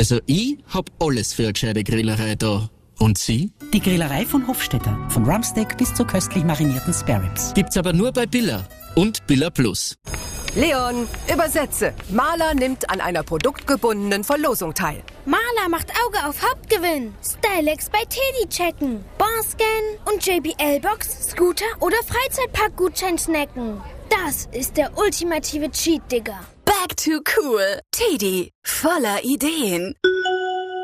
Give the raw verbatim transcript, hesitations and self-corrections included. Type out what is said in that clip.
Also ich hab alles für eine gescheite Grillerei da. Und Sie? Die Grillerei von Hofstetter. Von Rumpsteak bis zu köstlich marinierten Spareribs. Gibt's aber nur bei Billa und Billa Plus. Leon, übersetze. Maler nimmt an einer produktgebundenen Verlosung teil. Maler macht Auge auf Hauptgewinn. Stylex bei Teddy checken. Barscan und J B L-Box, Scooter oder Freizeitpark-Gutschein snacken. Das ist der ultimative Cheat, Digga. Back to cool. Teddy, voller Ideen.